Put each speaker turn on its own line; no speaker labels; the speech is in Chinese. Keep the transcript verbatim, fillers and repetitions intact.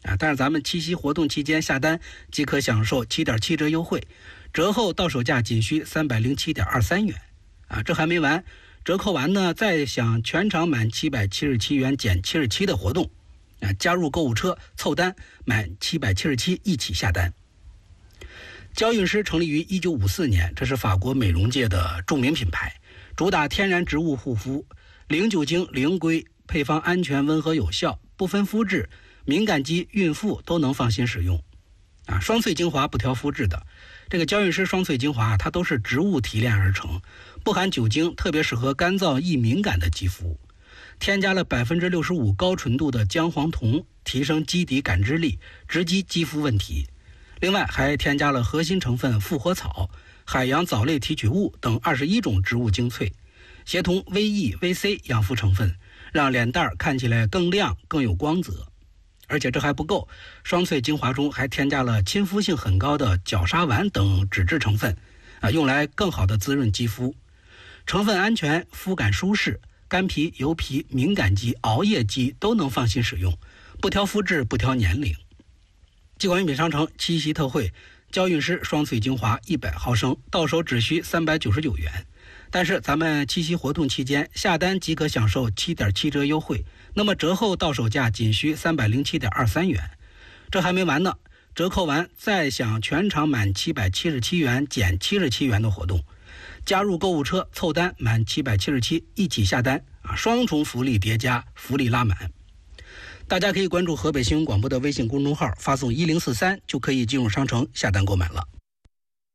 啊，但是咱们七夕活动期间下单即可享受 七点七 折优惠，折后到手价仅需 三百零七点二三元。啊，这还没完，折扣完呢再享全场满七百七十七元减七十七的活动。啊，加入购物车凑单满七百七十七一起下单。娇韵诗成立于一九五四年，这是法国美容界的著名品牌，主打天然植物护肤，零酒精零硅，配方安全温和有效，不分肤质，敏感肌孕妇都能放心使用。啊，双萃精华不挑肤质的，这个娇韵诗双萃精华它都是植物提炼而成，不含酒精，特别适合干燥易敏感的肌肤。添加了 百分之六十五 高纯度的姜黄酮，提升基底感知力，直击肌肤问题。另外还添加了核心成分复活草、海洋藻类提取物等二十一种植物精粹，协同 V E、V C 养肤成分，让脸蛋看起来更亮更有光泽。而且这还不够，双萃精华中还添加了亲肤性很高的角鲨烷等脂质成分，啊，用来更好的滋润肌肤。成分安全，肤感舒适，干皮、油皮、敏感肌、熬夜肌都能放心使用，不挑肤质，不挑年龄。季广运品商城七夕特惠，娇韵诗双萃精华一百毫升，到手只需三百九十九元。但是咱们七夕活动期间下单即可享受 七点七 折优惠，那么折后到手价仅需 三百零七点二三元。这还没完呢，折扣完再享全场满七百七十七元减七十七元的活动，加入购物车凑单满七百七十七一起下单啊，双重福利叠加，福利拉满。大家可以关注河北新闻广播的微信公众号，发送一零四三就可以进入商城下单购买了。